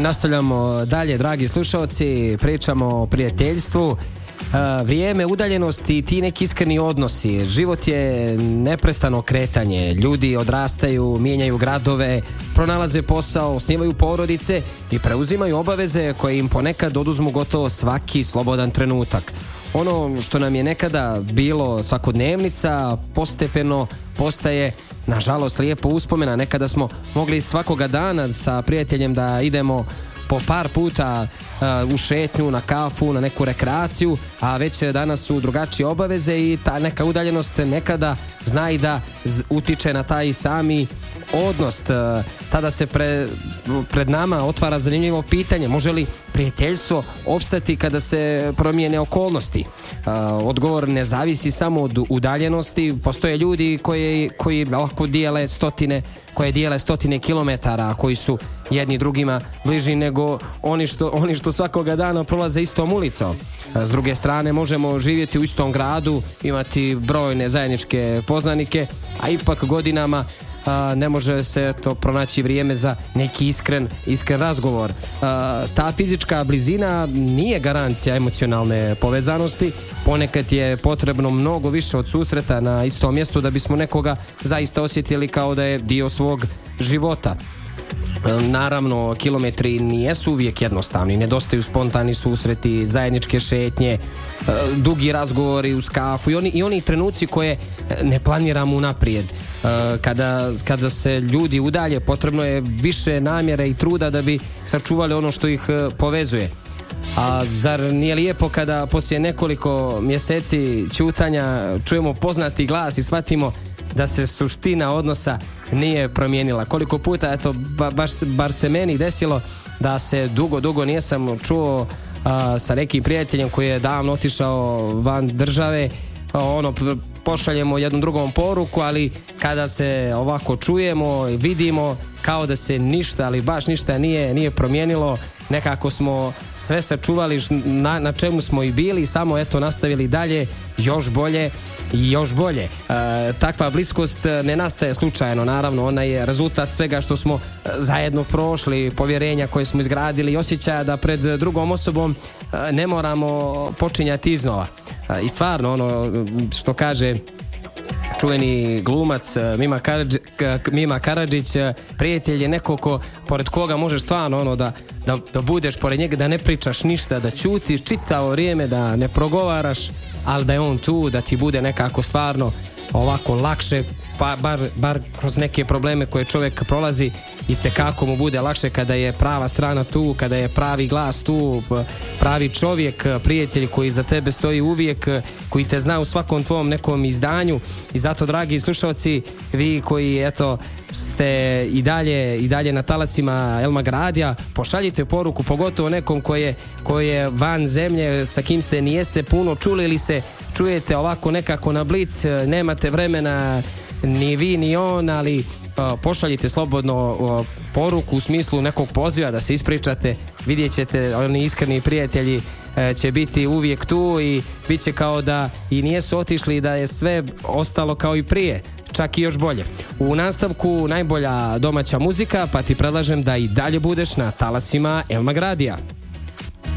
nastavljamo dalje, dragi slušalci, pričamo o prijateljstvu. Vrijeme, udaljenosti i ti neki iskreni odnosi. Život je neprestano kretanje. Ljudi odrastaju, mijenjaju gradove, pronalaze posao, osnivaju porodice i preuzimaju obaveze koje im ponekad oduzmu gotovo svaki slobodan trenutak. Ono što nam je nekada bilo svakodnevnica postepeno postaje, nažalost, lijepo uspomena. Nekada smo mogli svakoga dana sa prijateljem da idemo po par puta u šetnju, na kafu, na neku rekreaciju, a već danas su drugačije obaveze i ta neka udaljenost nekada zna i da utiče na taj sami odnos. Tada se pred nama otvara zanimljivo pitanje: može li prijateljstvo opstati kada se promijene okolnosti? Odgovor ne zavisi samo od udaljenosti. Postoje ljudi koji lako dijele stotine kilometara, koji su jedni drugima bliži nego oni što svakoga dana prolaze istom ulicom. S druge strane, možemo živjeti u istom gradu, imati brojne zajedničke poznanike, a ipak godinama ne može se to pronaći vrijeme za neki iskren razgovor. Ta fizička blizina nije garancija emocionalne povezanosti. Ponekad je potrebno mnogo više od susreta na istom mjestu da bismo nekoga zaista osjetili kao da je dio svog života. Naravno, kilometri nijesu uvijek jednostavni, nedostaju spontani susreti, zajedničke šetnje, dugi razgovori uz kafu i oni trenuci koje ne planiramo unaprijed. Kada se ljudi udalje, potrebno je više namjere i truda da bi sačuvali ono što ih povezuje. A zar nije lijepo kada poslije nekoliko mjeseci ćutanja čujemo poznati glas i shvatimo da se suština odnosa nije promijenila? Koliko puta, eto, bar se meni desilo da se dugo nisam čuo sa nekim prijateljem koji je davno otišao van države. Pošaljemo jednu drugom poruku, ali kada se ovako čujemo i vidimo, kao da se ništa, ali baš ništa nije promijenilo. Nekako smo sve sačuvali na čemu smo i bili, samo eto nastavili dalje, još bolje i još bolje. Takva bliskost ne nastaje slučajno, naravno, ona je rezultat svega što smo zajedno prošli, povjerenja koje smo izgradili i osjećaja da pred drugom osobom ne moramo počinjati iznova. I stvarno, ono što kaže čuveni glumac Mima Karadžić, prijatelj je neko pored koga možeš stvarno da budeš pored njega, da ne pričaš ništa, da ćutiš čitavo vrijeme, da ne progovaraš, ali da je on tu, da ti bude nekako stvarno ovako lakše, pa bar kroz neke probleme koje čovjek prolazi, i tekako mu bude lakše kada je prava strana tu, kada je pravi glas tu, pravi čovjek, prijatelj koji za tebe stoji uvijek, koji te zna u svakom tvom nekom izdanju. I zato, dragi slušalci, vi koji eto ste i dalje na talasima El Magradija, pošaljite poruku, pogotovo nekom koji je van zemlje, sa kim ste nijeste puno čuli ili se čujete ovako nekako na blic, nemate vremena ni vi ni on, ali pošaljite slobodno poruku u smislu nekog poziva da se ispričate. Vidjet ćete, oni iskreni prijatelji će biti uvijek tu i bit će kao da i nijesu otišli, da je sve ostalo kao i prije, čak i još bolje. U nastavku najbolja domaća muzika, pa ti predlažem da i dalje budeš na talasima El Magradija.